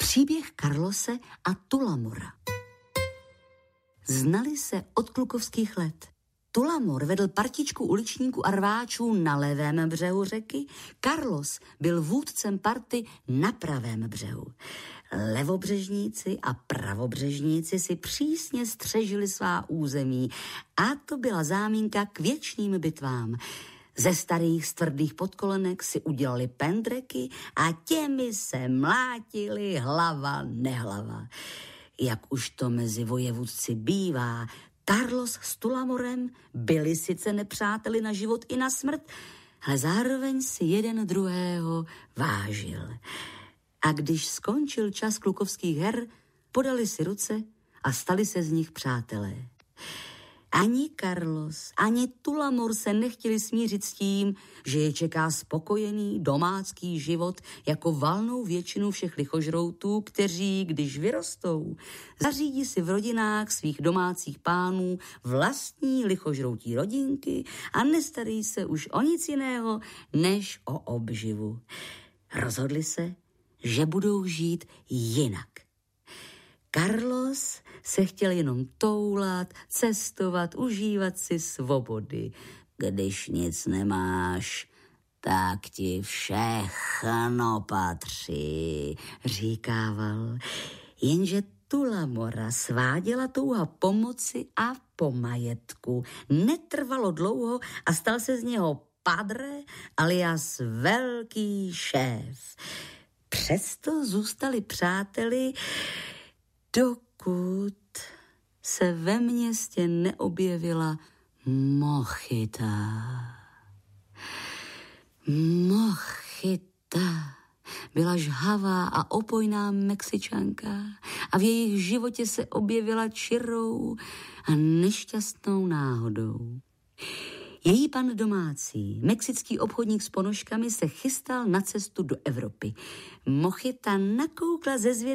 Příběh Carlose a Tullamora. Znali se od klukovských let. Tullamor vedl partičku uličníků a rváčů na levém břehu řeky, Carlos byl vůdcem party na pravém břehu. Levobřežníci a pravobřežníci si přísně střežili svá území a to byla záminka k věčným bitvám. Ze starých stvrdých podkolenek si udělali pendreky a těmi se mlátili hlava nehlava. Jak už to mezi vojevůdci bývá, Carlos s Tullamorem byli sice nepřáteli na život i na smrt, ale zároveň si jeden druhého vážil. A když skončil čas klukovských her, podali si ruce a stali se z nich přátelé. Ani Carlos, ani Tullamor se nechtěli smířit s tím, že je čeká spokojený domácký život jako valnou většinu všech lichožroutů, kteří, když vyrostou, zařídí si v rodinách svých domácích pánů vlastní lichožroutí rodinky a nestarají se už o nic jiného, než o obživu. Rozhodli se, že budou žít jinak. Carlos se chtěl jenom toulat, cestovat, užívat si svobody. Když nic nemáš, tak ti všechno patří, říkával. Jenže Tullamora sváděla touha pomoci a po majetku. Netrvalo dlouho a stal se z něho padre alias velký šéf. Přesto zůstali přáteli, dokud se ve městě neobjevila Mochita. Mochita byla žhavá a opojná Mexičanka a v jejich životě se objevila čirou a nešťastnou náhodou. Její pan domácí, mexický obchodník s ponožkami, se chystal na cestu do Evropy. Mochita nakoukla ze zvěda